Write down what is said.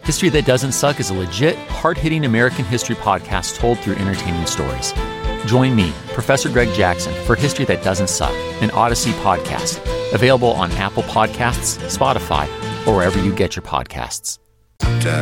History That Doesn't Suck is a legit, hard-hitting American history podcast told through entertaining stories. Join me, Professor Greg Jackson, for History That Doesn't Suck, an Odyssey podcast, available on Apple Podcasts, Spotify, or wherever you get your podcasts.